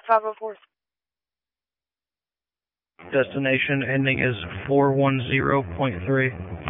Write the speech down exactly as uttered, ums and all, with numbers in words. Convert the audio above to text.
five oh four. Destination ending is four one zero point three.